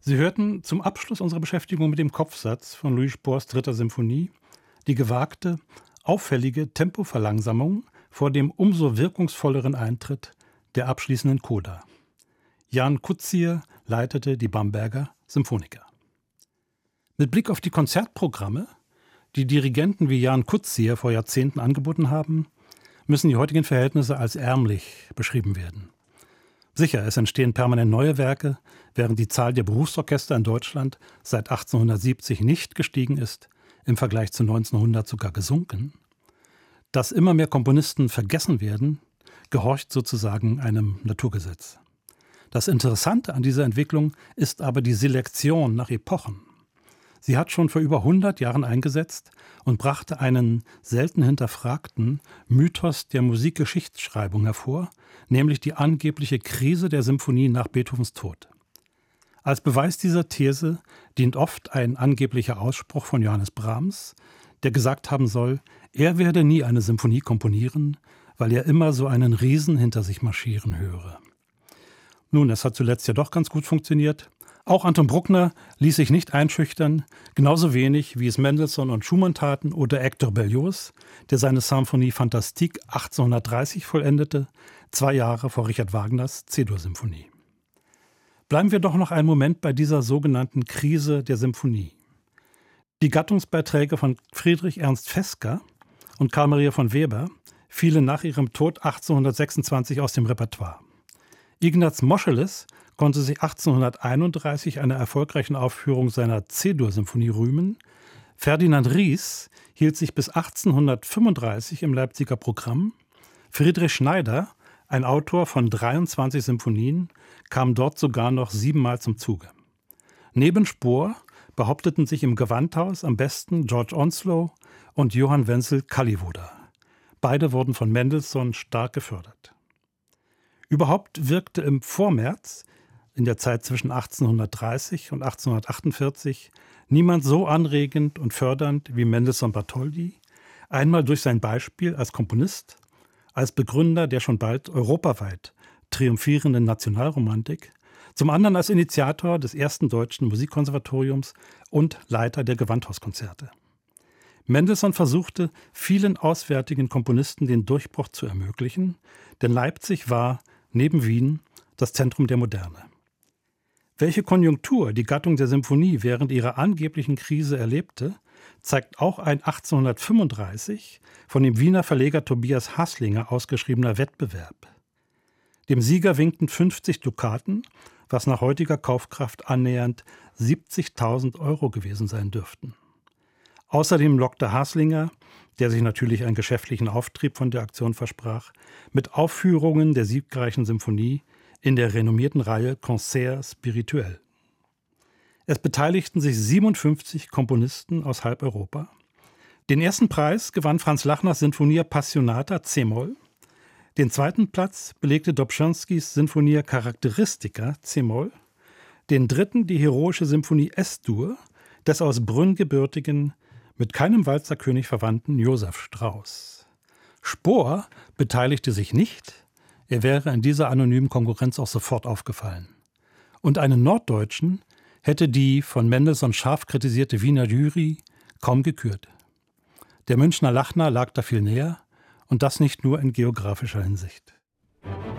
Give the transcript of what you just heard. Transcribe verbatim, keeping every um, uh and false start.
Sie hörten zum Abschluss unserer Beschäftigung mit dem Kopfsatz von Louis Spohrs dritter Symphonie die gewagte, auffällige Tempoverlangsamung vor dem umso wirkungsvolleren Eintritt der abschließenden Coda. Jan Kutzier leitete die Bamberger Symphoniker. Mit Blick auf die Konzertprogramme, die Dirigenten wie Jan Kutzier vor Jahrzehnten angeboten haben, müssen die heutigen Verhältnisse als ärmlich beschrieben werden. Sicher, es entstehen permanent neue Werke, während die Zahl der Berufsorchester in Deutschland seit achtzehnhundertsiebzig nicht gestiegen ist, im Vergleich zu neunzehnhundert sogar gesunken. Dass immer mehr Komponisten vergessen werden, gehorcht sozusagen einem Naturgesetz. Das Interessante an dieser Entwicklung ist aber die Selektion nach Epochen. Sie hat schon vor über hundert Jahren eingesetzt und brachte einen selten hinterfragten Mythos der Musikgeschichtsschreibung hervor, nämlich die angebliche Krise der Symphonie nach Beethovens Tod. Als Beweis dieser These dient oft ein angeblicher Ausspruch von Johannes Brahms, der gesagt haben soll, er werde nie eine Symphonie komponieren, weil er immer so einen Riesen hinter sich marschieren höre. Nun, es hat zuletzt ja doch ganz gut funktioniert. Auch Anton Bruckner ließ sich nicht einschüchtern, genauso wenig wie es Mendelssohn und Schumann taten oder Hector Berlioz, der seine Symphonie Fantastique achtzehnhundertdreißig vollendete, zwei Jahre vor Richard Wagners C-Dur-Symphonie. Bleiben wir doch noch einen Moment bei dieser sogenannten Krise der Symphonie. Die Gattungsbeiträge von Friedrich Ernst Fesker und Carl Maria von Weber fielen nach ihrem Tod achtzehnhundertsechsundzwanzig aus dem Repertoire. Ignaz Moscheles konnte sich achtzehnhunderteinunddreißig einer erfolgreichen Aufführung seiner C-Dur-Symphonie rühmen. Ferdinand Ries hielt sich bis achtzehnhundertfünfunddreißig im Leipziger Programm. Friedrich Schneider, ein Autor von dreiundzwanzig Symphonien, kam dort sogar noch siebenmal zum Zuge. Neben Spohr behaupteten sich im Gewandhaus am besten George Onslow und Johann Wenzel Kalivoda. Beide wurden von Mendelssohn stark gefördert. Überhaupt wirkte im Vormärz, in der Zeit zwischen achtzehnhundertdreißig und achtzehnhundertachtundvierzig, niemand so anregend und fördernd wie Mendelssohn Bartholdy, einmal durch sein Beispiel als Komponist, als Begründer der schon bald europaweit triumphierenden Nationalromantik, zum anderen als Initiator des ersten deutschen Musikkonservatoriums und Leiter der Gewandhauskonzerte. Mendelssohn versuchte, vielen auswärtigen Komponisten den Durchbruch zu ermöglichen, denn Leipzig war, neben Wien, das Zentrum der Moderne. Welche Konjunktur die Gattung der Symphonie während ihrer angeblichen Krise erlebte, zeigt auch ein achtzehnhundertfünfunddreißig von dem Wiener Verleger Tobias Haslinger ausgeschriebener Wettbewerb. Dem Sieger winkten fünfzig Dukaten, was nach heutiger Kaufkraft annähernd siebzigtausend Euro gewesen sein dürften. Außerdem lockte Haslinger, der sich natürlich einen geschäftlichen Auftrieb von der Aktion versprach, mit Aufführungen der siegreichen Symphonie in der renommierten Reihe Concerts Spirituels. Es beteiligten sich siebenundfünfzig Komponisten aus halb Europa. Den ersten Preis gewann Franz Lachners Sinfonia Passionata c-Moll. Den zweiten Platz belegte Dobzhansky's Sinfonia Charakteristica c-Moll. Den dritten die heroische Symphonie S-Dur des aus Brünn gebürtigen, mit keinem Walzerkönig verwandten Joseph Strauss. Spohr beteiligte sich nicht, er wäre in dieser anonymen Konkurrenz auch sofort aufgefallen. Und einen Norddeutschen hätte die von Mendelssohn scharf kritisierte Wiener Jury kaum gekürt. Der Münchner Lachner lag da viel näher, und das nicht nur in geografischer Hinsicht.